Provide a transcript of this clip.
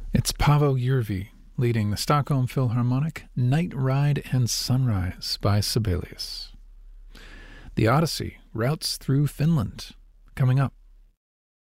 It's Paavo Järvi leading the Stockholm Philharmonic, Night Ride and Sunrise by Sibelius. The Odyssey routes through Finland, coming up